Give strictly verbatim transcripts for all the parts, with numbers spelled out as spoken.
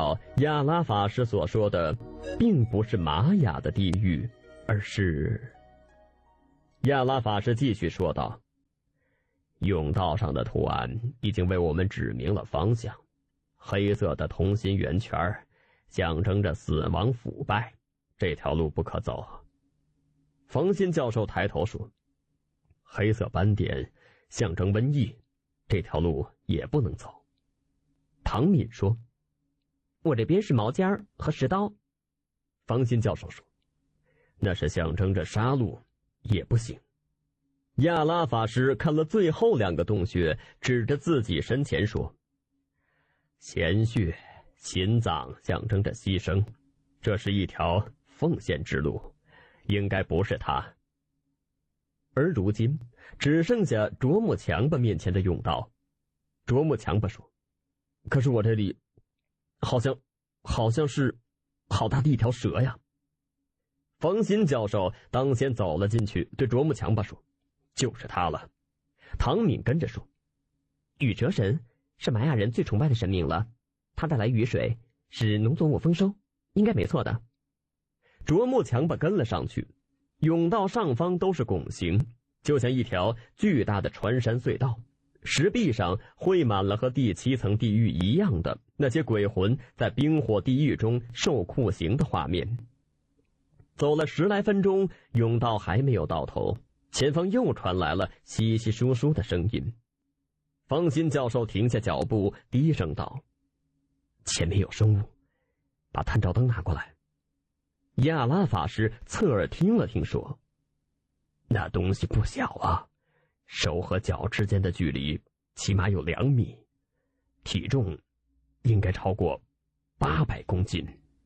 道亚拉法师所说的并不是玛雅的地狱，而是……亚拉法师继续说道，甬道上的图案已经为我们指明了方向，黑色的同心圆圈象征着死亡腐败，这条路不可走。冯鑫教授抬头说，黑色斑点象征瘟疫，这条路也不能走。唐敏说，我这边是毛尖和石刀。方鑫教授说，那是象征着杀戮，也不行。亚拉法师看了最后两个洞穴，指着自己身前说，鲜血心脏象征着牺牲，这是一条奉献之路，应该不是他。而如今只剩下啄木强吧面前的甬道。啄木强吧说，可是我这里好像好像是好大的一条蛇呀。冯鑫教授当先走了进去，对啄木强吧说，就是他了。唐敏跟着说，雨蛇神是玛雅人最崇拜的神明了，他带来雨水，使农作物丰收，应该没错的。啄木强吧跟了上去，甬道上方都是拱形，就像一条巨大的穿山隧道，石壁上绘满了和第七层地狱一样的那些鬼魂在冰火地狱中受酷刑的画面。走了十来分钟，甬道还没有到头，前方又传来了稀稀疏疏的声音。方鑫教授停下脚步，低声道，前面有生物，把探照灯拿过来。亚拉法师侧耳听了听说，那东西不小啊，手和脚之间的距离起码有两米，体重应该超过八百公斤。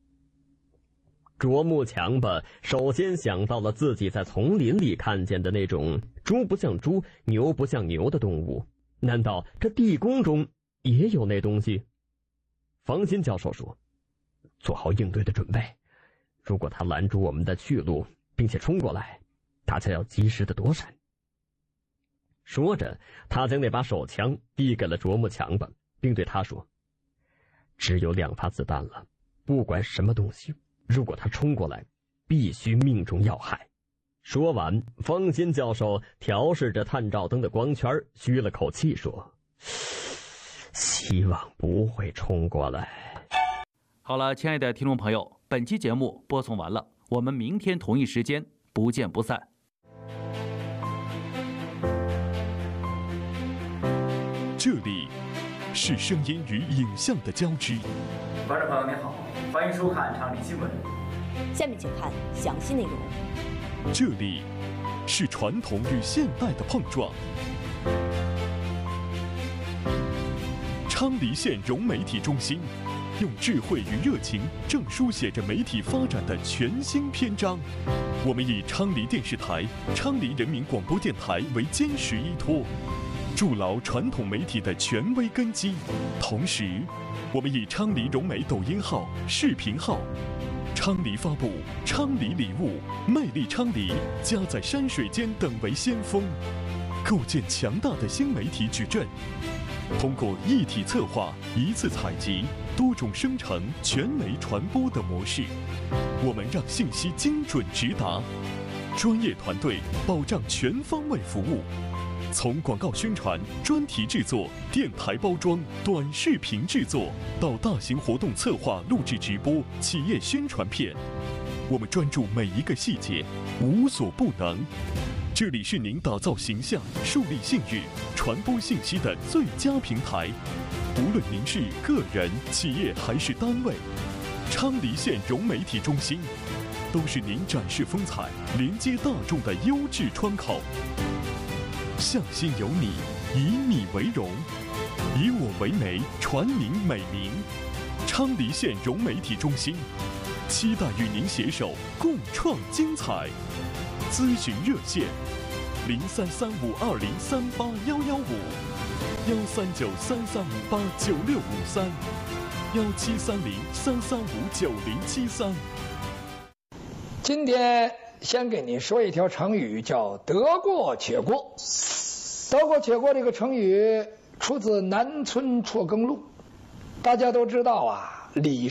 啄木强吧首先想到了自己在丛林里看见的那种猪不像猪牛不像牛的动物，难道这地宫中也有那东西？方鑫教授说，做好应对的准备，如果他拦住我们的去路并且冲过来，大家要及时的躲闪。说着，他将那把手枪递给了啄木强吧，并对他说，只有两发子弹了，不管什么东西，如果他冲过来，必须命中要害。说完，方鑫教授调试着探照灯的光圈，吁了口气说，希望不会冲过来。 好了，亲爱的听众朋友，本期节目播送完了，我们明天同一时间不见不散。 这里是声音与影像的交织。 观众朋友您好，欢迎收看昌黎新闻。 下面请看详细内容。 这里是传统与现代的碰撞。昌黎县融媒体中心用智慧与热情正书写着媒体发展的全新篇章。我们以昌黎电视台、昌黎人民广播电台为坚实依托，筑牢传统媒体的权威根基。同时，我们以昌黎融媒抖音号、视频号、昌黎发布、昌黎礼物、魅力昌黎、家在山水间等为先锋，构建强大的新媒体矩阵。通过一体策划、一次采集、多种生成、全媒传播的模式，我们让信息精准直达，专业团队保障全方位服务。从广告宣传、专题制作、电台包装、短视频制作，到大型活动策划、录制直播、企业宣传片，我们专注每一个细节，无所不能。这里是您打造形象、树立信誉、传播信息的最佳平台。无论您是个人、企业还是单位，昌黎县融媒体中心都是您展示风采、连接大众的优质窗口。向心有你，以你为荣，以我为媒，传您美名。昌黎县融媒体中心，期待与您携手共创精彩。咨询热线：零三三五二零三八幺幺五，幺三九三三五八九六五三，幺七三零三三五九零七三。 今天先给你说一条成语，叫得过且过。得过且过这个成语出自《南村辍耕录》，大家都知道啊，李